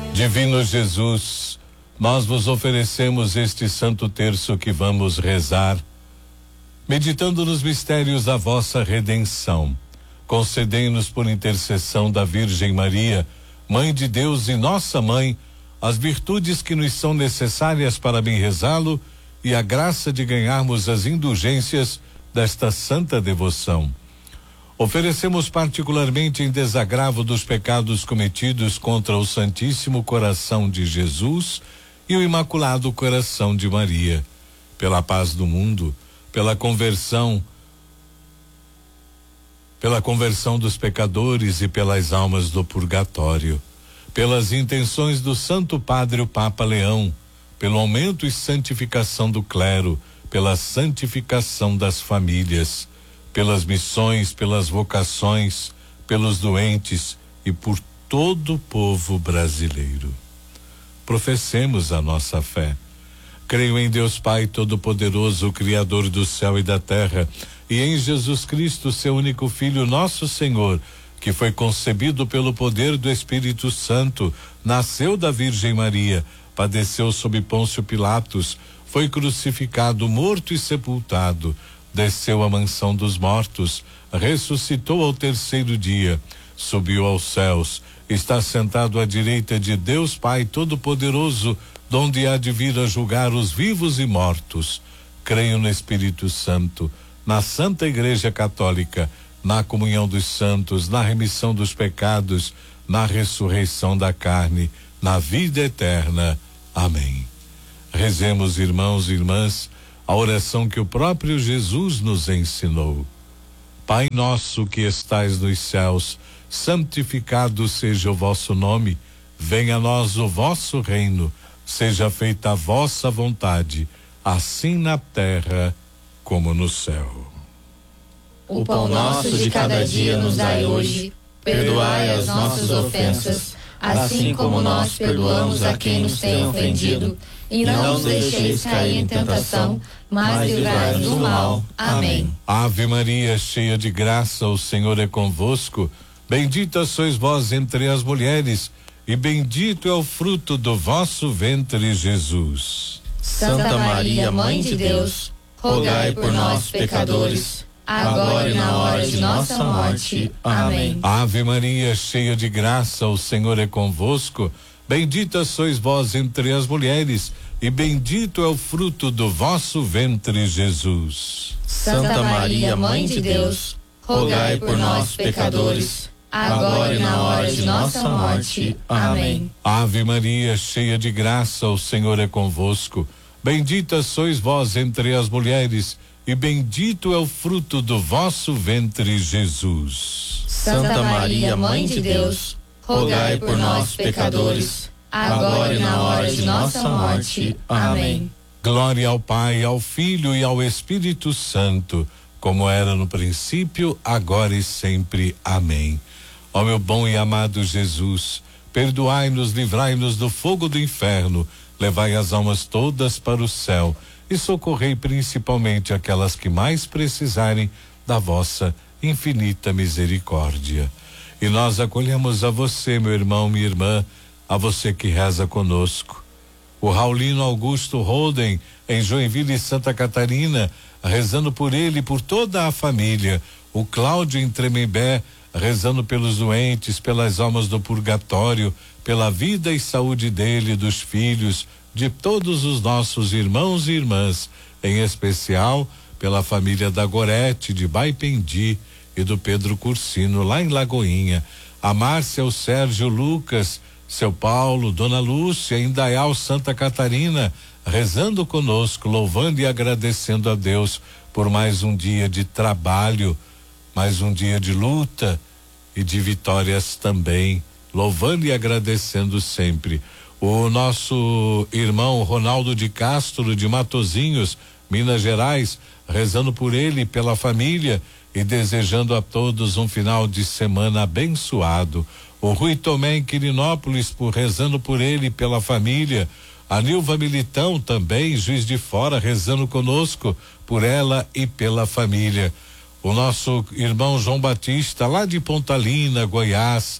Divino Jesus, nós vos oferecemos este santo terço que vamos rezar, meditando nos mistérios da vossa redenção. Concedei-nos, por intercessão da Virgem Maria, Mãe de Deus e nossa Mãe, as virtudes que nos são necessárias para bem rezá-lo e a graça de ganharmos as indulgências desta santa devoção. Oferecemos particularmente em desagravo dos pecados cometidos contra o Santíssimo Coração de Jesus e o Imaculado Coração de Maria, pela paz do mundo, pela conversão dos pecadores e pelas almas do purgatório, pelas intenções do Santo Padre o Papa Leão, pelo aumento e santificação do clero, pela santificação das famílias, pelas missões, pelas vocações, pelos doentes e por todo o povo brasileiro. Professemos a nossa fé. Creio em Deus Pai Todo-Poderoso, Criador do céu e da terra, e em Jesus Cristo, seu único Filho, nosso Senhor, que foi concebido pelo poder do Espírito Santo, nasceu da Virgem Maria, padeceu sob Pôncio Pilatos, foi crucificado, morto e sepultado, desceu à mansão dos mortos, ressuscitou ao terceiro dia, subiu aos céus, está sentado à direita de Deus Pai Todo-Poderoso, donde há de vir a julgar os vivos e mortos. Creio no Espírito Santo, na Santa Igreja Católica, na comunhão dos santos, na remissão dos pecados, na ressurreição da carne, na vida eterna. Amém. Rezemos, irmãos e irmãs, a oração que o próprio Jesus nos ensinou. Pai nosso que estais nos céus, santificado seja o vosso nome, venha a nós o vosso reino, seja feita a vossa vontade, assim na terra como no céu. O pão nosso de cada dia nos dai hoje, perdoai as nossas ofensas, assim como nós perdoamos a quem nos tem ofendido, e não nos deixeis cair em tentação, mas livrai-nos do mal. Amém. Ave Maria, cheia de graça, o Senhor é convosco. Bendita sois vós entre as mulheres, e bendito é o fruto do vosso ventre, Jesus. Santa Maria, Mãe de Deus, rogai por nós, pecadores, agora e na hora de nossa morte. Amém. Ave Maria, cheia de graça, o Senhor é convosco. Bendita sois vós entre as mulheres, e bendito é o fruto do vosso ventre, Jesus. Santa Maria, Mãe de Deus, rogai por nós, pecadores, agora e na hora de nossa morte. Amém. Ave Maria, cheia de graça, o Senhor é convosco. Bendita sois vós entre as mulheres, e bendito é o fruto do vosso ventre, Jesus. Santa Maria, Mãe de Deus, rogai por nós, pecadores, agora e na hora de nossa morte. Amém. Glória ao Pai, ao Filho e ao Espírito Santo, como era no princípio, agora e sempre. Amém. Ó meu bom e amado Jesus, perdoai-nos, livrai-nos do fogo do inferno, levai as almas todas para o céu e socorrei principalmente aquelas que mais precisarem da vossa infinita misericórdia. E nós acolhemos a você, meu irmão, minha irmã, a você que reza conosco. O Raulino Augusto Holden, em Joinville, Santa Catarina, rezando por ele e por toda a família. O Cláudio em Tremembé, rezando pelos doentes, pelas almas do purgatório, pela vida e saúde dele, dos filhos, de todos os nossos irmãos e irmãs, em especial pela família da Gorete, de Baipendi, e do Pedro Cursino, lá em Lagoinha. A Márcia, o Sérgio, o Lucas, seu Paulo, Dona Lúcia, em Indaial, Santa Catarina, rezando conosco, louvando e agradecendo a Deus por mais um dia de trabalho, mais um dia de luta e de vitórias também, louvando e agradecendo sempre. O nosso irmão Ronaldo de Castro, de Matozinhos, Minas Gerais, rezando por ele e pela família e desejando a todos um final de semana abençoado. O Rui Tomé em Quirinópolis, rezando por ele e pela família. A Nilva Militão também, Juiz de Fora, rezando conosco por ela e pela família. O nosso irmão João Batista, lá de Pontalina, Goiás,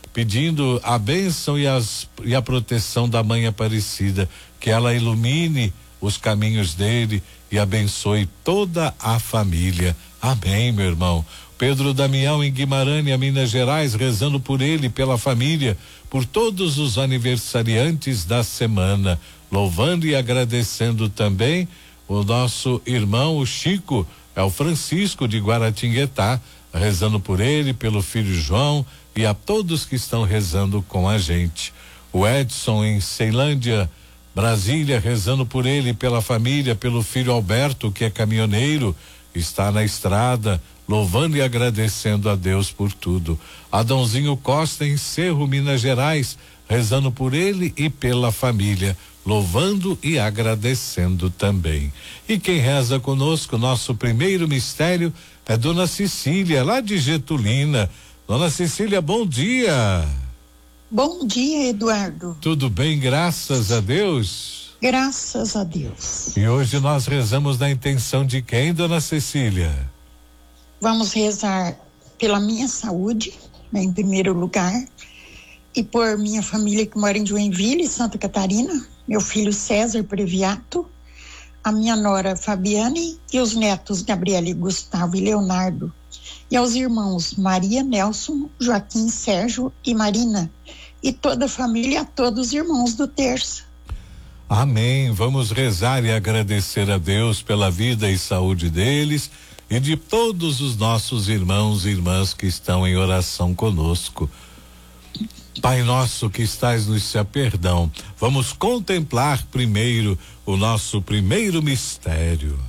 pedindo a bênção e a proteção da Mãe Aparecida, que ela ilumine os caminhos dele e abençoe toda a família. Amém, meu irmão. Pedro Damião em Guimarães, Minas Gerais, rezando por ele, pela família, por todos os aniversariantes da semana, louvando e agradecendo também o nosso irmão, o Chico, é o Francisco de Guaratinguetá, rezando por ele, pelo filho João e a todos que estão rezando com a gente. O Edson em Ceilândia, Brasília, rezando por ele, pela família, pelo filho Alberto, que é caminhoneiro, está na estrada, louvando e agradecendo a Deus por tudo. Adãozinho Costa em Cerro, Minas Gerais, rezando por ele e pela família, louvando e agradecendo também. E quem reza conosco, nosso primeiro mistério, é Dona Cecília, lá de Getulina. Dona Cecília, bom dia. Bom dia, Eduardo. Tudo bem, graças a Deus? Graças a Deus. E hoje nós rezamos na intenção de quem, Dona Cecília? Vamos rezar pela minha saúde, né, em primeiro lugar, e por minha família que mora em Joinville, Santa Catarina, meu filho César Previato, a minha nora Fabiane e os netos Gabriele, Gustavo e Leonardo, e aos irmãos Maria, Nelson, Joaquim, Sérgio e Marina, e toda a família, a todos os irmãos do Terça. Amém. Vamos rezar e agradecer a Deus pela vida e saúde deles e de todos os nossos irmãos e irmãs que estão em oração conosco. Pai nosso que estais no céu, perdão. Vamos contemplar primeiro o nosso primeiro mistério.